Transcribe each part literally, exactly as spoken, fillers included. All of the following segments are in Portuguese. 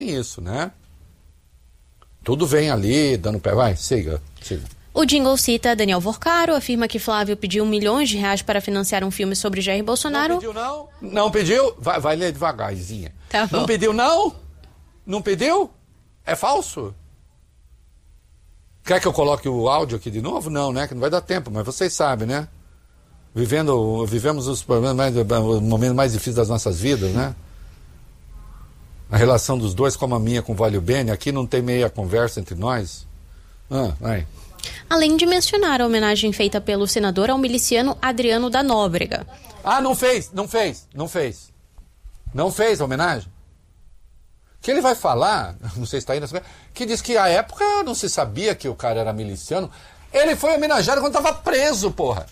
isso, né? Tudo vem ali, dando pé. Vai, siga, siga. O jingle cita Daniel Vorcaro, afirma que Flávio pediu milhões de reais para financiar um filme sobre Jair Bolsonaro. Não pediu, não? Não pediu? Vai, vai ler devagarzinha. Tá bom. Não pediu, não? Não pediu? É falso? Quer que eu coloque o áudio aqui de novo? Não, né? Que não vai dar tempo, mas vocês sabem, né? Vivendo, vivemos os, mais, os momentos mais difíceis das nossas vidas, né? A relação dos dois, como a minha com o Vale Bene, aqui não tem meia conversa entre nós. Ah, vai. Além de mencionar a homenagem feita pelo senador ao miliciano Adriano da Nóbrega. Ah, não fez, não fez, não fez. Não fez a homenagem? Que ele vai falar, não sei se está aí nessa... que diz que à época não se sabia que o cara era miliciano. Ele foi homenageado quando estava preso, porra.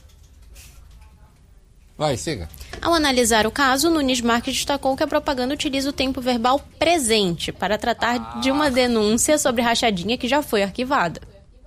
Vai, siga. Ao analisar o caso, Nunes Marques destacou que a propaganda utiliza o tempo verbal presente para tratar ah. de uma denúncia sobre rachadinha que já foi arquivada.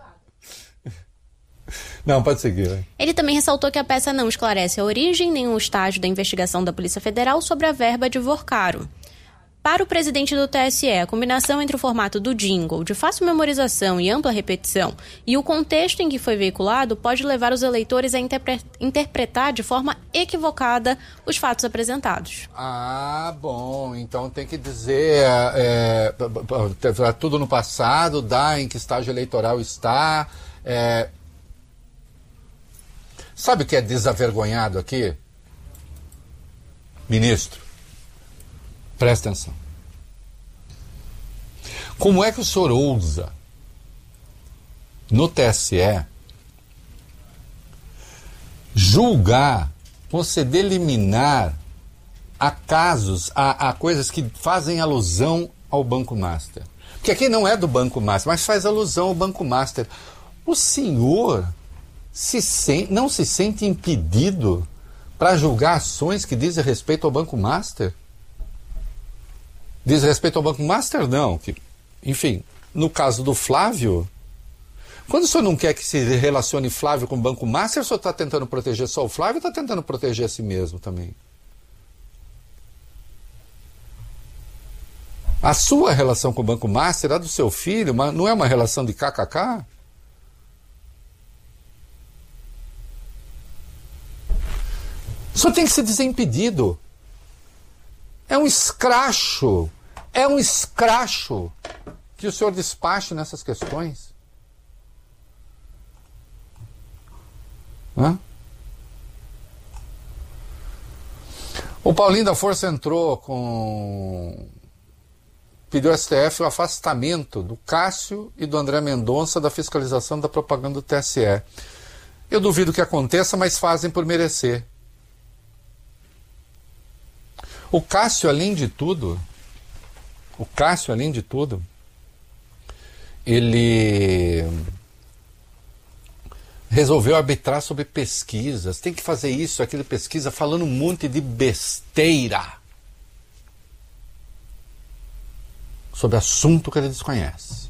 Não, pode seguir. Né? Ele também ressaltou que a peça não esclarece a origem nem o estágio da investigação da Polícia Federal sobre a verba de Vorcaro. Para o presidente do T S E, a combinação entre o formato do jingle, de fácil memorização e ampla repetição, e o contexto em que foi veiculado pode levar os eleitores a interpre- interpretar de forma equivocada os fatos apresentados. Ah, bom. Então tem que dizer é, é, tudo no passado, dá em que estágio eleitoral está... É... Sabe o que é desavergonhado aqui? Ministro, presta atenção. Como é que o senhor ousa, no T S E, julgar, conceder liminar a casos, a, a coisas que fazem alusão ao Banco Master? Porque aqui não é do Banco Master, mas faz alusão ao Banco Master. O senhor... Se sen- não se sente impedido para julgar ações que dizem respeito ao Banco Master? Diz respeito ao Banco Master? Não. Que, enfim, no caso do Flávio, quando o senhor não quer que se relacione Flávio com o Banco Master, o senhor está tentando proteger só o Flávio ou está tentando proteger a si mesmo também? A sua relação com o Banco Master, a do seu filho, não é uma relação de kkk? O senhor tem que ser desimpedido. É um escracho, é um escracho que o senhor despache nessas questões. Hã? O Paulinho da Força entrou com... pediu ao S T F o afastamento do Cássio e do André Mendonça da fiscalização da propaganda do T S E. Eu duvido que aconteça, mas fazem por merecer. O Cássio, além de tudo, o Cássio, além de tudo, ele resolveu arbitrar sobre pesquisas. Tem que fazer isso, aquele pesquisa, falando um monte de besteira sobre assunto que ele desconhece.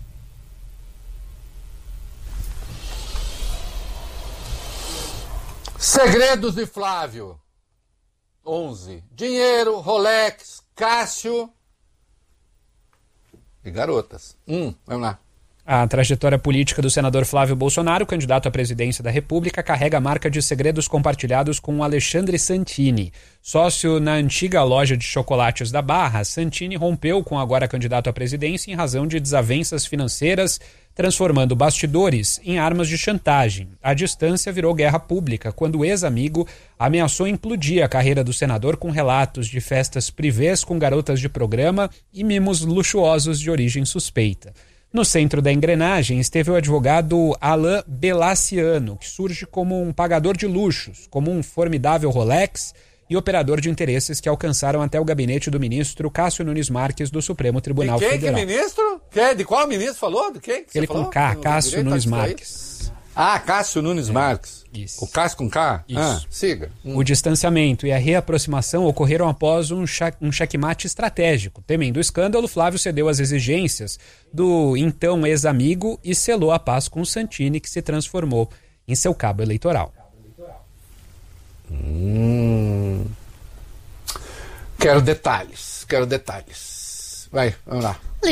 Segredos de Flávio. onze. Dinheiro, Rolex, Cássio e garotas. Um, vamos lá. A trajetória política do senador Flávio Bolsonaro, candidato à presidência da República, carrega a marca de segredos compartilhados com Alexandre Santini. Sócio na antiga loja de chocolates da Barra, Santini rompeu com o agora candidato à presidência em razão de desavenças financeiras, transformando bastidores em armas de chantagem. A distância virou guerra pública, quando o ex-amigo ameaçou implodir a carreira do senador com relatos de festas privês com garotas de programa e mimos luxuosos de origem suspeita. No centro da engrenagem esteve o advogado Alain Belaciano, que surge como um pagador de luxos, como um formidável Rolex e operador de interesses que alcançaram até o gabinete do ministro Cássio Nunes Marques do Supremo Tribunal de quem, Federal. Que ministro? Que, de qual ministro falou? De quem? Que Ele você com falou? K, No Cássio direito, Nunes tá Marques. Ah, Cássio Nunes É, Marques. isso. O Cássio com K? Isso. Ah, siga. Hum. O distanciamento e a reaproximação ocorreram após um, cha- um checkmate estratégico. Temendo o escândalo, Flávio cedeu às exigências do então ex-amigo e selou a paz com Santini, que se transformou em seu cabo eleitoral. Hum. Quero detalhes, quero detalhes. Vai, vamos lá.